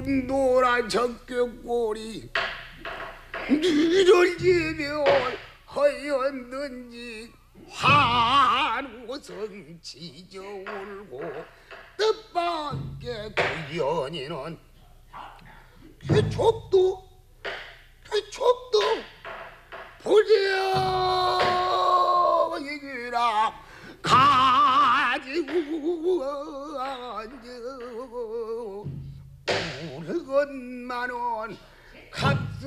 노란 적격골이 늘어지며 허였는지 한우성 지져 울고 뜻밖의 그 연인은 개촉도 보자